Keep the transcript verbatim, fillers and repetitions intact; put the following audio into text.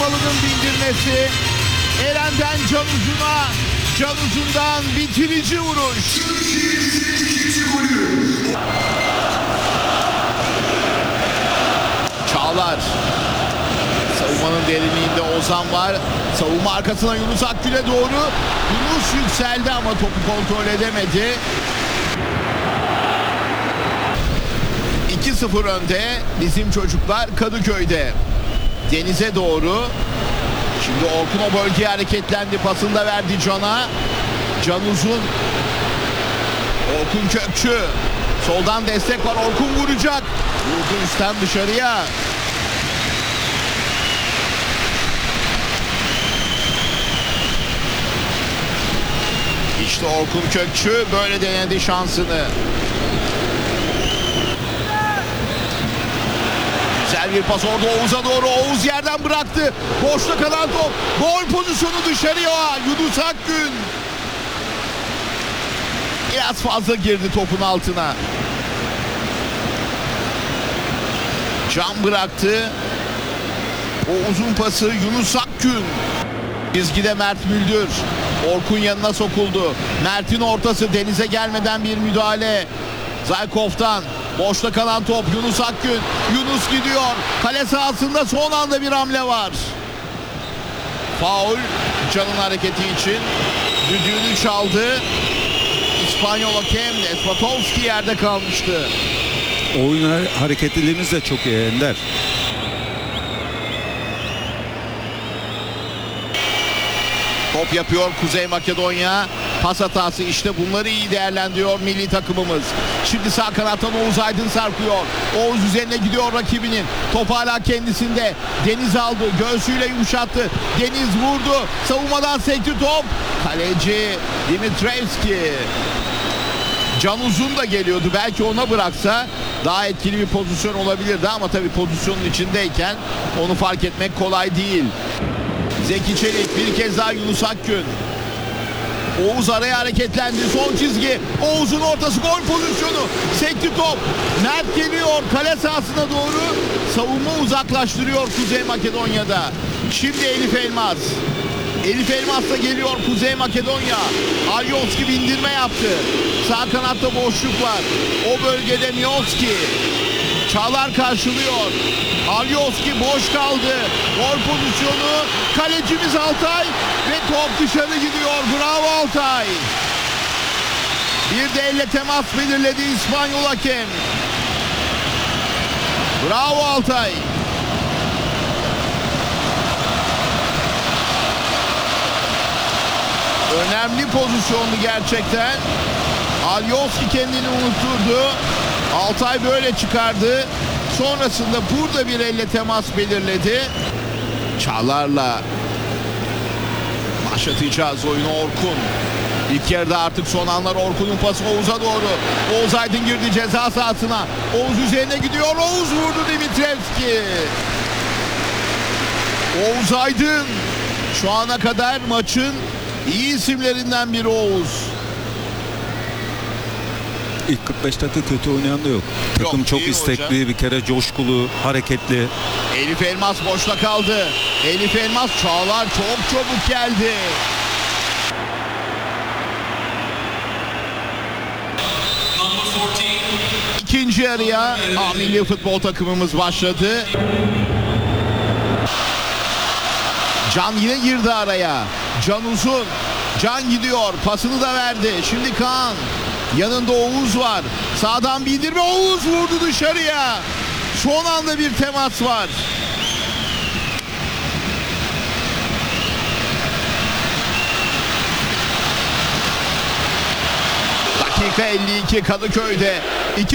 Elmalı'nın bindirmesi. Eren'den Can Uzun'a, Can Uzun'dan bitirici vuruş. Çağlar. Savunmanın derinliğinde Ozan var. Savunma arkasına Yunus Akgül'e doğru. Yunus yükseldi ama topu kontrol edemedi. iki sıfır önde bizim çocuklar Kadıköy'de. Denize doğru. Şimdi Orkun o bölgeye hareketlendi. Pasını da verdi Can'a. Can Uzun. Orkun Kökçü. Soldan destek var. Orkun vuracak. Vurdu üstten dışarıya. İşte Orkun Kökçü böyle denedi şansını. Güzel bir pas orada Oğuz'a doğru. Oğuz yerden bıraktı. Boşta kalan top. Gol pozisyonu dışarıya. Yunus Akgün. Biraz fazla girdi topun altına. Can bıraktı. O uzun pası Yunus Akgün. Çizgide Mert Müldür. Orkun yanına sokuldu. Mert'in ortası, denize gelmeden bir müdahale. Zaykov'tan boşta kalan top Yunus Akgün. Yunus gidiyor. Kale sahasında son anda bir hamle var. Faul Can'ın hareketi için. Düdüğünü çaldı. İspanyol hakem Despotovski yerde kalmıştı. Oyun hareketliğimiz de çok iyi Ender. Top yapıyor Kuzey Makedonya. Pas hatası, işte bunları iyi değerlendiriyor milli takımımız. Şimdi sağ kanattan Oğuz Aydın sarkıyor. Oğuz üzerine gidiyor rakibinin. Top hala kendisinde. Deniz aldı. Göğsüyle yumuşattı. Deniz vurdu. Savunmadan sekti top. Kaleci Dimitrevski. Can Uzun da geliyordu. Belki ona bıraksa daha etkili bir pozisyon olabilirdi ama tabii pozisyonun içindeyken onu fark etmek kolay değil. Zeki Çelik bir kez daha Yunus Akgün. Oğuz araya hareketlendi. Son çizgi. Oğuz'un ortası, gol pozisyonu. Sekti top. Mert geliyor kale sahasına doğru. Savunma uzaklaştırıyor Kuzey Makedonya'da. Şimdi Elif Elmas. Elif Elmas da geliyor Kuzey Makedonya. Alioski bindirme yaptı. Sağ kanatta boşluk var. O bölgede Mioski. Çağlar karşılıyor. Alioski boş kaldı. Gol pozisyonu. Kalecimiz Altay ve top dışarı gidiyor. Bravo Altay. Bir de elle temas belirledi İspanyol hakem. Bravo Altay. Önemli pozisyondu gerçekten. Alioski kendini unutturdu. Altay böyle çıkardı. Sonrasında burada bir elle temas belirledi. Çağlar'la başlatacağız oyunu Orkun. İlk yarıda artık son anlar Orkun'un pası Oğuz'a doğru. Oğuz Aydın girdi ceza sahasına. Oğuz üzerine gidiyor. Oğuz vurdu Dimitrevski. Oğuz Aydın şu ana kadar maçın iyi isimlerinden biri Oğuz. İlk kırk beş dakika kötü oynayan da yok. Takım Yok, çok değil istekli, hocam. bir kere coşkulu, hareketli. Elif Elmas boşta kaldı. Elif Elmas, Çağlar çok çabuk geldi. İkinci yarıya A milli futbol takımımız başladı. Can yine girdi araya. Can Uzun. Can gidiyor. Pasını da verdi. Şimdi Kaan. Yanında Oğuz var. Sağdan bildirme. Oğuz vurdu dışarıya. Son anda bir temas var. Dakika elli iki Kadıköy'de. İki